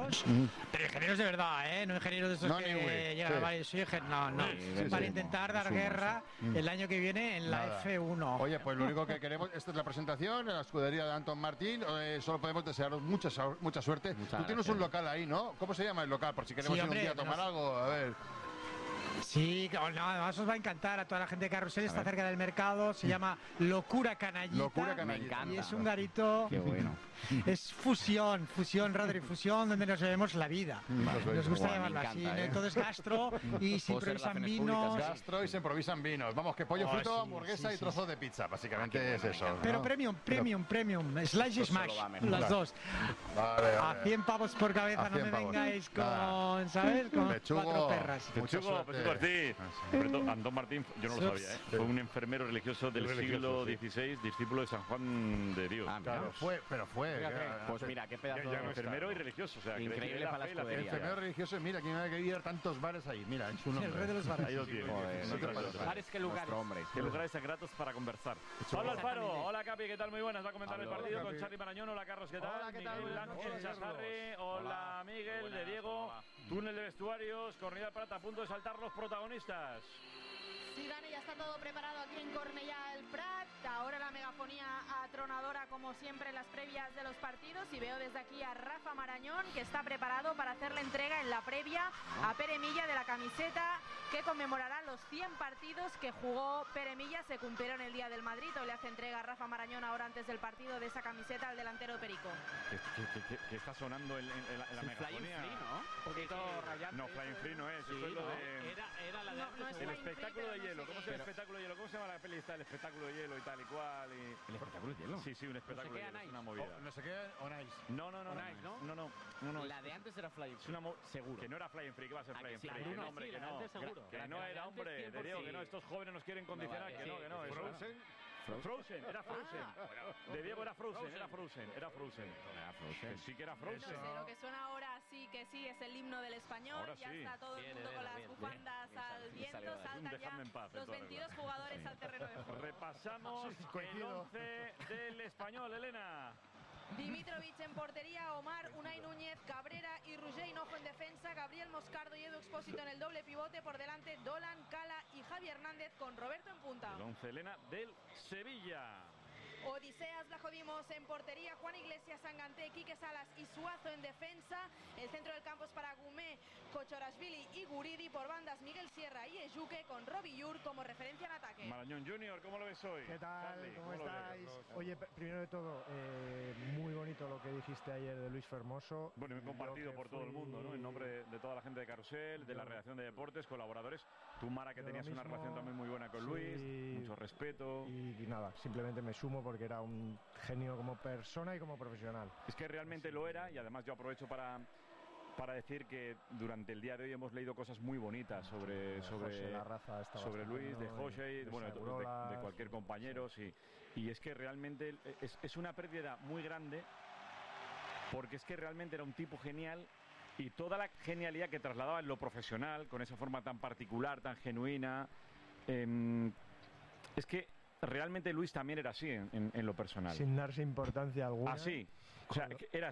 Pero ingenieros de verdad, ¿eh? No ingenieros de esos No, que llegan al Valle. Soy no. Para intentar dar guerra el año que viene en la F1. Oye, pues lo único que queremos, esta es la presentación en la escudería de Anton Martín. Solo podemos desearos mucha suerte. Tú tienes un local ahí, ¿no? ¿Cómo se llama el local? Por si queremos ir un día a tomar algo, a ver. Sí, además os va a encantar a toda la gente de Carrusel, está cerca del mercado, se llama Locura Canallita. Locura Canallita. Y es un garito. Qué bueno. Es fusión, Rodri, fusión donde nos bebemos la vida. Nos gusta llamarlo así. Entonces gastro y se improvisan vinos. Gastro y se improvisan vinos. Vamos, que pollo frito, hamburguesa y trozo de pizza. Básicamente es eso. Pero premium. Slash y smash, las dos. Vale. A 100 pavos por cabeza, no me vengáis con, ¿sabes? Con Pechugo, 4 perras. Pechugo sí. Antón Martín, yo no lo sabía, ¿eh? Fue un enfermero religioso del siglo XVI, discípulo de San Juan de Dios. Claro, fue. Pues mira, qué pedazo de enfermero y religioso. O sea, increíble para la escudería. Enfermero religioso, mira, quién ha querido ir a tantos bares ahí. Mira, es un hombre. El rey de los bares. Ahí lo tiene. ¿Bares qué lugares? Qué lugares secretos para conversar. Pablo Alfaro, hola Capi, ¿qué tal? Muy buenas. Va a comentar el partido con Charly Marañón. Hola Carlos, ¿qué tal? Hola, ¿qué tal? Miguel Ángel Chazarri, hola Miguel, de Diego. Túnel de vestuarios, Cornellà Prat a punto de saltar los protagonistas. Sí, Dani, ya está todo preparado aquí en Cornellà el Prat. Ahora la megafonía atronadora, como siempre, en las previas de los partidos. Y veo desde aquí a Rafa Marañón, que está preparado para hacer la entrega en la previa a Pere Milla de la camiseta que conmemorará los 100 partidos que jugó Pere Milla. Se cumplieron el día del Madrid. Hoy le hace entrega a Rafa Marañón ahora antes del partido de esa camiseta al delantero Perico. ¿Qué está sonando en la megafonía? Flying Free, ¿no? Un poquito rayante. No, Flying Free no es. Sí, eso es lo no. de... Era la de No, antes. es El Flying espectáculo Free, de hielo. no sé ¿Cómo se llama el espectáculo de hielo? ¿Cómo se llama la peli? Está el espectáculo de hielo y tal y cual. ¿El espectáculo de hielo? Sí, un espectáculo de hielo. Es una movida. No sé qué, on ice. No. La de antes era Flying Es una seguro. Que no era Flying Free, que va a ser Flying sí, Free. la de No, antes hombre, sí, que la de no. antes seguro. Que La no de era, antes hombre. Te digo que no. Estos jóvenes nos quieren condicionar. Que no. Eso. Frozen, era Frozen. De Diego era Frozen. Que sí que era No Frozen. sé, lo que suena ahora sí que sí es el himno del español. Ahora ya sí. está todo el mundo con las bufandas al viento. Saltan Dejadme ya en paz, los 22 jugadores al terreno de juego. Repasamos el 11 del español, Elena. Dimitrovic en portería, Omar, Unai Núñez, Cabrera y Roger Hinojo en defensa, Gabriel Moscardo y Edu Expósito en el doble pivote, por delante Dolan, Cala y Javi Hernández con Roberto en punta. El 11, Elena, del Sevilla. Odiseas Blajodimos en portería, Juan Iglesias, Sanganté, Quique Salas y Suazo en defensa. El centro del campo es para Gumé, Kochorashvili y Guridi, por bandas Miguel Sierra y Ejuque con Robbie Yur como referencia en ataque. Marañón Junior, ¿cómo lo ves hoy? ¿Qué tal? Charly, ¿Cómo lo estáis? ves? Oye, primero de todo, muy bonito lo que dijiste ayer de Luis Fermoso. Bueno, me he compartido por todo el mundo, ¿no? En nombre de toda la gente de Carrusel, de la redacción de deportes, colaboradores. Tú, Mara, que tenías una relación también muy buena con Luis, mucho respeto. Y nada, simplemente me sumo porque era un genio como persona y como profesional. Es que realmente lo era, y además yo aprovecho para decir que durante el día de hoy hemos leído cosas muy bonitas sobre Luis, de José, bueno, de cualquier compañero, sí. Y es que realmente es una pérdida muy grande, porque es que realmente era un tipo genial, y toda la genialidad que trasladaba en lo profesional, con esa forma tan particular, tan genuina, es que realmente Luis también era así en lo personal. Sin darse importancia alguna. Así. O sea, era